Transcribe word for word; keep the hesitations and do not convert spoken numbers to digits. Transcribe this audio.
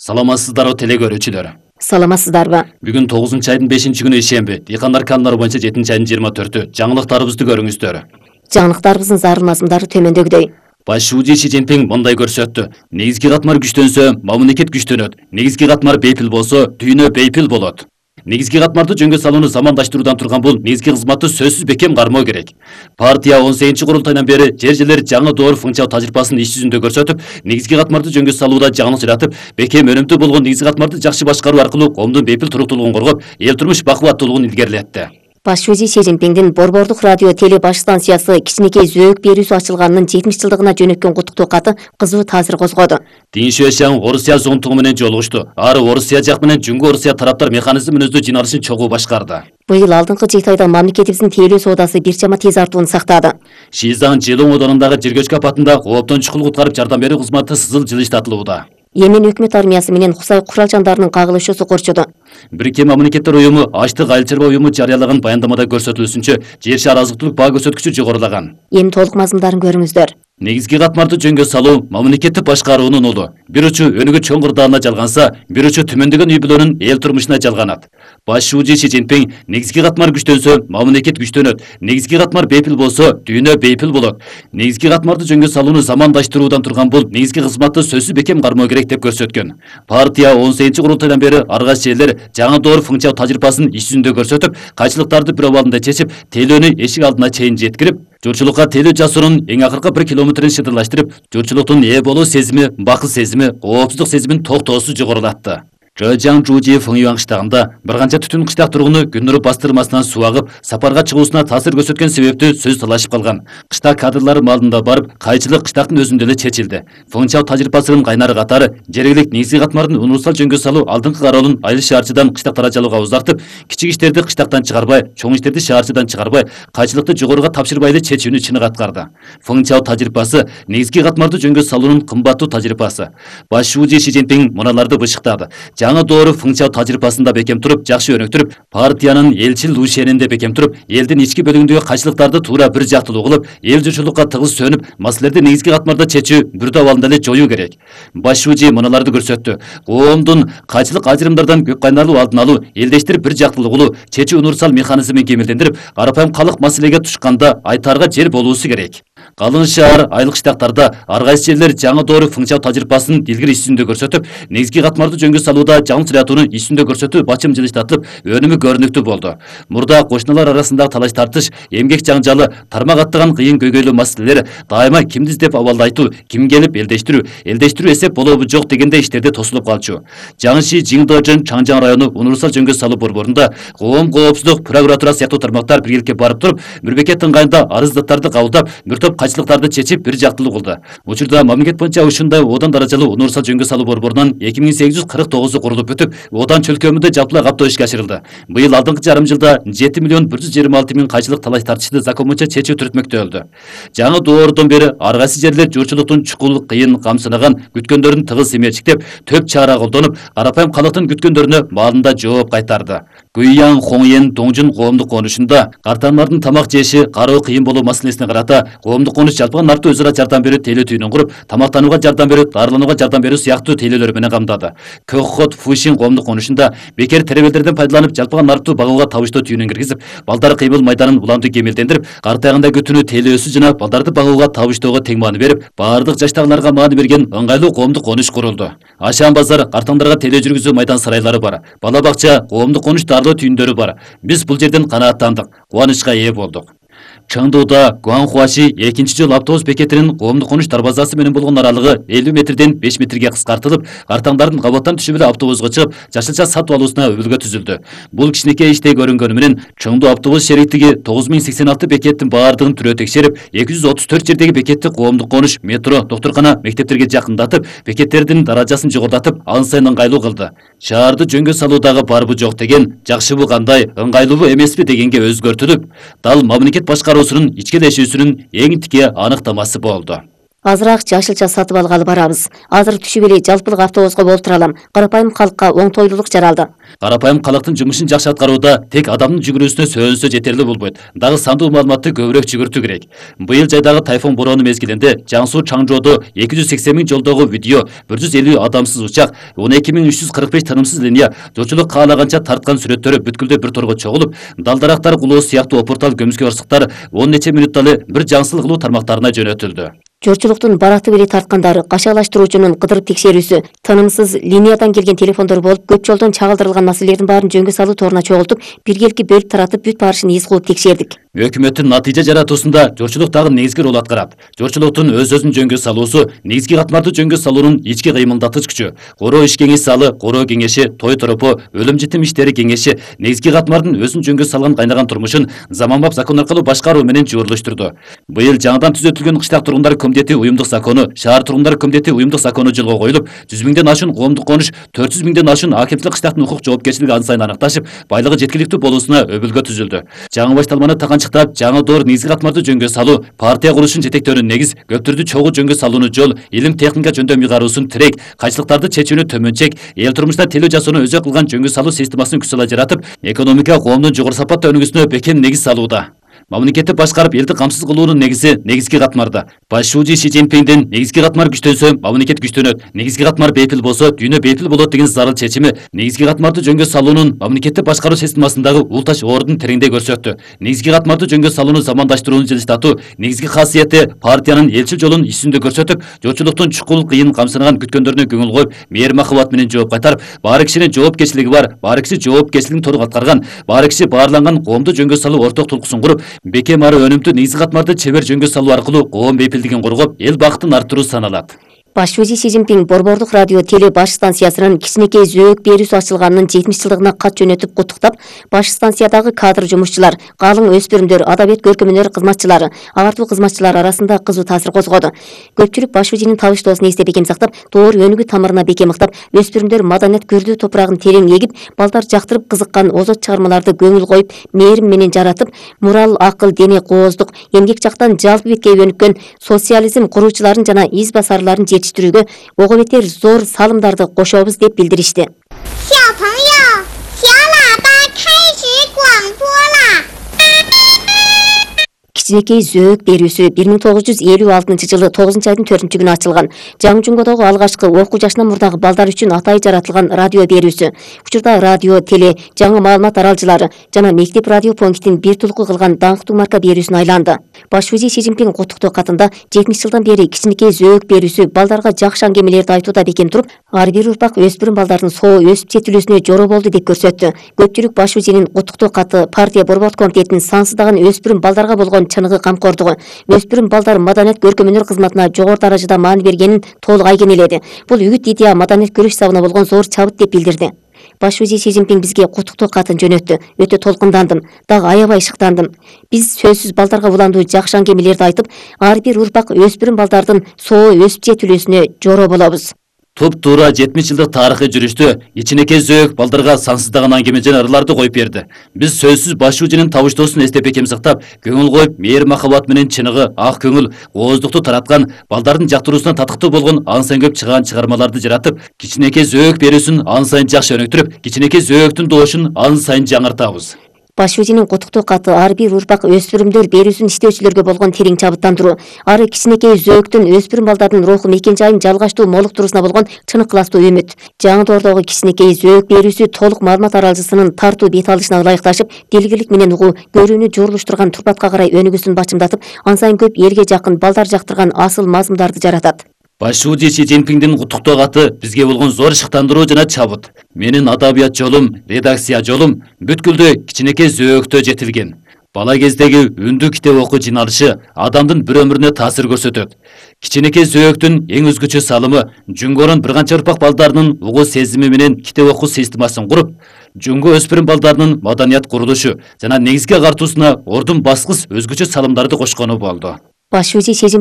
Саламатсыздарбы теле көрүүчүлөр. Саламатсыздарбы. Бүгүн тогузунчу айдын бешинчи күнү ишемби. Дыйкандар каналары боюнча жетинчи айдын жыйырма төртү. Жаңылыктарыбызды көрүңүздөр. Жаңылыктарыбыздын зарыл мазмундары төмөндөгүдөй. Башчы Си Цзиньпин мындай көрсөттү. Негизги катмар күчтөнсө, мамлекет күчтөнөт. Негизги катмар бейпил болсо, дүйнө бейпил болот. Негизги катмарды жөнгө салууну замандаштыруудан турган бул негизги кызматты сөзсүз бекем кармоо керек. Партия он сегизинчи курултайдан бери жер жерлер жаңы доор функциялык тажрыйбасын иш жүзүндө көрсөтүп, негизги катмарды жөнгө салууда жаңылык жаратып, бекем өнүмдүү болгон негизги катмарды жакшы башкаруу аркылуу коомдун бейпил туруктуулугун коргоп, эл турмуш бакубаттуулугун илгерилетти. Башчы Си Цзиньпиндин Борбордук радио теле баш станциясы кичинекей зөөк берүүсү ачылганынын жетимиш жылдыгына жөнөткөн куттуктоо каты кызуу таасир козгоду. Дин Шуэшян Орусия зонтугу менен жолугушту. Ары Орусия жак менен Жүнгө Орусия тараптар механизм мүнөздүү жиналышын чогуу башкарды. Быйыл алдыңкы жети айда мамлекетибиздин тейлөө соодасы бир чама тез артуун сактады. Шизан Жылоң оданындагы жер көчкү апатында кооптон чукул куткарып жардам берүү кызматы сызыл жылыштатылууда. Йемен өкмөт армиясы менен Кусай курал жандарынын кагылышуусу корчоду. Бириккен Мамлекеттер уюму Ачтык айыл чарба уюму жарыялаган баяндамада көрсөтүлүшүнчө жер шаар азык-түлүк баа көрсөткүчү жогорулаган. Эми толук мазмундарын көрүңүздөр. Негизги катмарды жөнгө салуу мамлекеттик башкаруунун улу. Бир учу өнүгүү чоң кырдаалына жалганса, бир учу түмөндөгөн үй бүлөнүн эл турмушуна жалганат. Башчы Си Цзиньпин негизги катмар күчтөнсө, мамлекет күчтөнөт. Негизги катмар бейпил болсо, дүйнө бейпил болот. Негизги катмарды жөнгө салууну замандаштыруудан турган бул негизги кызматты сөзсүз бекем кармоо керек деп көрсөткөн. Партия он сегизинчи курултайдан бери ар кайсы жерлер жаңы доор функциялык тажрыйбасын иш жүзүндө көрсөтүп, кайчылыктарды бир абалында чечип, тейлөөнү эшик алдына чейин жеткирип, журчулукка тейлөө жасыруунун эң акыркы бир километрин шыдырлаштырып, журчулуктун ээ болуу сезими, бакыт сезими, коопсуздук сезимин токтоосу жогорулатты. Чжэжяң Чжужи Фэнгюань кыштагында бир канча түтүн кыштак тургуну Күннүр бастырмасынан суу агып, сапарга чыгуусуна таасир көрсөткөн себептүү сөз талашып калган. Кыштак кадрлары малында барып, кайчылык кыштактын өзүндө эле чечилди. Функциялык тажрыйбасынын кайнары катары жергиликтүү негизги катмардын универсал жөнгө салуу алдыңкы кароолун айыл шаарчыдан кыштак тарачалууга узартып, кичик иштерди кыштактан чыгарбай, чоң иштерди шаарчыдан чыгарбай, кайчылыкты жогоруга тапшырбайды чечүүнү чыныгы аткарды. Функциялык тажрыйбасы негизги катмарды жөнгө салуунун кымбаттуу тажрыйбасы. Башчы Си Цзиньпин муналарды бышыктады. Жаңы доору функциялык тажрыйбасында бекем туруп, жакшы өнүктүрүп, партиянын элчил ушенинде бекем туруп, элдин ички бөлүгүндөгү кайчылыктарды туура бир жактылуу кылып, эл журчулукка тыгыз сөнүп, маселелерди негизги катмарда чечүү бүрдө абалында эле жоюу керек. Башчы муналарды көрсөттү. Коомдун кайчылык ажырымдардан көп кайнарлуу алдын алуу, элдештирип бир жактылуу кылуу, чечүү универсал механизмин кемелдендирип, карапайым калк маселеге тушканда айтаарга жер болуусу керек. Калын шаар айылык штаттарда ар кайсы жерлер жаңы доору функциялык тажрыйбасын илгири иш жүзүндө көрсөтүп, негизги катмарды жөнгө салууда жаңы сыратууну иш жүзүндө көрсөтүү бачым жылыштатылып, өнүмү көрүнүктүү болду. Мурда кошуналар арасындагы талаш тартыш, эмгек жаңжалы, тармак аттаган кыйын көйгөйлүү маселелер дайыма кимди издеп абалды айтуу, ким келип элдештирүү, элдештирүү эсеп болобу жок дегенде иштерде тосулуп калчу. Жаңыши Жиңдожун Чаңжаң району универсал жөнгө салуу борборунда коом коопсуздук прокуратура сыяктуу тармактар биргеликке барып туруп, бір бекет ыңгайында арыздаттарды кабылдап, бир топ кайчылыктарды чечип бир жактылуу кылды. Учурда мамлекет боюнча ушундай одан даражалуу универсал жөнгө салуу борборунан эки миң сегиз жүз кырк тогузу курулуп бүтүп, одан чөлкөмүндө жалпылай каптоо ишке ашырылды. Быйыл алдыңкы жарым жылда жети миллион бир жүз жыйырма алты миң кайчылык талаш тартышты закон боюнча чечүү түртмөктөлдү. Жаңы доордон бери ар кайсы жерлер журчулуктун чукул, кыйын, камсынаган күткөндөрүн тыгыз эмечиктеп, төп чара колдонуп, карапайым калктын күткөндөрүнө маалында жооп кайтарды. Гуйяң, Хоңйен, Доңжун коомдук конушунда картанлардын тамак жеши, кароо кыйын болуу маселесине карата коомдук конуш жалпыга нартуу өзара жардам берүү тейлөө түйүнүн куруп, тамактанууга жардам берүү, дарыланууга жардам берүү сыяктуу тейлөөлөр менен камдады. Көхот, Фушин коомдук конушунда бекер теребелдерден пайдаланып жалпыга нартуу багууга табыштоо түйүнүн киргизип, балдар кыймыл майданын уламдуу кемелдендирип, картайганда күтүүнү тейлөөсү жана балдарды багууга табыштоого тең маани берип, баардык жаштагыларга маани берген ыңгайлуу коомдук конуш курулду. Ашан базар, картаңдарга тейлөө жүргүзүү майдан сарайлары бар. Бала бакча, коомдук конуш дарылоо түйүндөрү бар. Биз бул жерден канааттандык, кубанычка ээ болдук. Чаңдоуда Гуанхуаши экинчи жол автобус бекетинин коомдук конуш дарбазасы менен болгон аралыгы элүү метрден беш метрге кыскартылып, картаңдардын кабаттан түшүп эле автобуска чыгып, жашылча сатып алуусуна өбүлгө түзүлдү. Бул кичинекей иштей көрүнгөнү менен Чоңду автобус шериктиги тогуз миң сексен алты бекеттин баардыгын түрөө текшерип, эки жүз отуз төрт жердеги бекетти коомдук конуш, метро, доктуркана, мектептерге жакындатып, бекеттердин даражасын жогордатып, ан сайын ыңгайлуу кылды. Шаарды жөнгө салуудагы барбы жок деген, жакшыбы кандай, ыңгайлуубу эмеспи дегенге өзгөртүлүп, дал мамлекет башкаруусунун ичкелешүүсүнүн эң тике аныктамасы болду. Азыраак жашылча сатып алгалы барабыз. Азыр түшүп эле жалпылык автобуска болтура алам. Карапайым калкка оңтойлуулук жаралды. Карапайым калктын жумушун жакшы аткарууда тек адамдын жүгүрүүсүнө сөөнсө жетерли болбойт. Дагы сандуу маалыматты көбүрөөк жүгүртүү керек. Быйыл жайдагы тайфун бороону мезгилинде Жаңсуу Чаңжоодо эки жүз сексен миң жолдогу видео, бир жүз элүү адамсыз учак, он эки миң үч жүз кырк беш тынымсыз линия, жолчулук каалаганча тарткан сүрөттөрү бүткүлдө бир торго чогулуп, далдарактар кулоо сыяктуу опуртал көмүскө орсуктар он нече мүнөтталы бир жаңсыл кылуу тармактарына жөнөтүлдү. Жорчулуктун бараты бери тарткандары, кашаалаштыруучунун кыдырып текшерүүсү, тынымсыз линиядан келген телефондор болуп, көп жолдон чагылдырылган маселелердин баарын жөнгө салуу торуна чогултуп, биргеликке бөлүп таратып бүт барышын из кылып текшердик. Өкмөттүн натыйжа жаратуусунда жорчулук дагы негизги рол аткарат. Жорчулуктун өз-өзүн жөнгө салуусу негизги катмарды жөнгө салуунун ички кыймылдатыч күчү. Короо иш кеңеш залы, короо кеңеши, той торопо, өлүм житим иштери кеңеши негизги катмардын өзүн жөнгө салган кайнаган турмушун заманбап закон аркылуу башкаруу менен жуурулуштурду. Быйыл жаңыдан түзөтүлгөн кыштак тургундар комитети уюмдук закону, шаар тургундар комитети уюмдук закону жолго коюлуп, жүз миңден ашуун коомдук конуш, төрт жүз миңден ашуун акимчилик кыштактын укук жоопкерчилиги ан сайын аныкташып, байлыгы жеткиликтүү болуусуна өбүлгө түзүлдү. Жаңы башталманы таганчыктап, жаңы доор негизги катмарды жөнгө салуу, партия курулушун жетектөөнү негиз, көптөрдү чогуу жөнгө салууну жол, илим техника жөндөм ыйгаруусун тирек, кайчылыктарды чечүүнү төмөнчек, эл турмушта телөө жасоону өзөк кылган жөнгө салуу системасын күч сала жаратып, экономика коомдун жогору сапатта өнүгүүсүнө бекем негиз салууда. Мамлекетти башкарып элди камсыз кылуунун негизи негизги катмарда. Башчы Си Цзиньпиндин негизги катмар күчтөнсө, мамлекет күчтөнөт, негизги катмар бейпил болсо, дүйнө бейпил болот деген зарыл чечими негизги катмарды жөнгө салуунун мамлекетти башкаруу системасындагы улташ ордун тереңдей көрсөттү. Негизги катмарды жөнгө салууну замандаштырууну жылыштатуу негизги касиети партиянын элчил жолун исүндө көрсөтүп, жочулуктун чукул кыйын камсынаган күткөндөрүнө көңүл коюп, мээр махабат менен жооп кайтарып, баары кишинин жоопкерчилиги бар, баары киши жоопкерчилигин толук аткарган, баары киши баарланган коомду жөнгө салуу орток тулкуусун куруп, бекем ары өнүмдүү негизги катмарды чебер жөнгө салуу аркылуу коом бейпилдигин коргоп, эл бактын арттыруу саналат. Башчы Си Цзиньпин Борбордук радио теле баш станциясынын кичинекей зөөк берүүсү ачылганынын жетимиш жылдыгына кат жөнөтүп куттуктап, баш станциядагы кадр жумушчулар, калың өспүрүмдөр, адабият көркөмөнөр кызматчылары, агартуу кызматчылар арасында кызуу таасир козгоду. Көпчүлүк башчынын табыштоосун эстеп бекем сактап, доор өнүгүү тамырына бекем ыктап, өспүрүмдөр маданият көрдүү топурагын терең эгип, балдар жактырып кызыккан озот чыгармаларды көңүл коюп, мээрим менен жаратып, мурал, акыл, дене, кооздук, эмгек жактан жалпы бетке өнүккөн социализм куруучуларын жана из басарларын жетиштирүүгө ого бетер зор салымдарды кошобуз деп билдиришти. Кичинекей зөөк берүүсү бир миң тогуз жүз элүү алтынчы жылы тогузунчу айдын төртүнчү күнү ачылган. Жаңжуңгодогу алгачкы окуу жашынан мурдагы балдар үчүн атайы жаратылган радио берүүсү. Учурда радио, теле, жаңы маалымат аралжылары жана мектеп радио пунктин бир тулку кылган даңктуу марка берүүсүн айланды. Башчы Си Цзиньпин куттуктоо катында жетимиш жылдан бери кичинекей зөөк берүүсү балдарга жакшы аңгемелерди айтууда бекем туруп, ар бир урпак өспүрүм балдардын соо өсүп жетилүүсүнө жороо болду деп көрсөттү. Көпчүлүк Башчынын куттуктоо каты партия борбордук комитетинин сансыздаган өспүрүм балдарга болгон чыныгы камкордугу, өспүрүм балдар маданият көркөмөнөр кызматына жогору даражада маани бергенин толук айгинеледи. Бул үгүт идея маданият көрүш сабына болгон зор чабыт деп билдирди. Башчы Си Цзиньпин бизге куттуктоо катын жөнөттү. Өтө толкундандым, дагы аябай шыктандым. Биз сөзсүз балдарга уландуу жакшы аңгемелерди айтып, ар бир урпак өспүрүм балдардын соо өсүп жетилүүсүнө жороо болобуз. Туп туура жетимиш жылдык тарыхый жүрүштө ичинекей зөөк балдарга сансыздаган аңгеме жана ырларды коюп берди. Биз сөзсүз башчынын табыштоосун эстеп бекем сактап, көңүл коюп, мээр махабат менен чыныгы, ак көңүл, ооздукту тараткан, балдардын жактыруусуна татыктуу болгон ан сайын көп чыган чыгармаларды жаратып, кичинекей зөөк берүүсүн ан сайын жакшы өнүктүрүп, кичинекей зөөктүн доошун ан сайын жаңыртабыз. Башчынын куттуктоо каты ар бир урпак өспүрүмдөр берүүсүн иштөөчүлөргө болгон терең чабыттандыруу, ары кичинекей зөөктүн өспүрүм балдардын руху мекен жайын жалгаштуу молуктуруусуна болгон чыныктуу үмүт. Жаңы доордогу кичинекей зөөк берүүсү толук маалымат аралжысынын тартуу бет алышына ылайыкташып, дилгирлик менен угуу, көрүүнү жорулуштурган турпатка карай өнүгүүсүн бачымдатып, ан сайын көп элге жакын балдар жактырган асыл мазмундарды жаратат. Башчы Си Цзиньпиндин куттуктоо каты бизге болгон зор шыктандыруу жана чабыт. Менин адабият жолум, редакция жолум бүткүлдө кичинекей зөөктө жетилген. Бала кездеги үндүү китеп окуу жиналышы адамдын бір өмүрүнө таасир көрсөтөт. Кичинекей зөөктүн эң өзгөчө салымы Жүнгөрүн бир канча урпак балдарынын угуу сезими менен китеп окуу системасын куруп, Жүнгө өспүрүм балдарынын маданият курулушу жана негизги агартуусуна ордун баскыс өзгөчө салымдарды кошкону болду. Башчы Си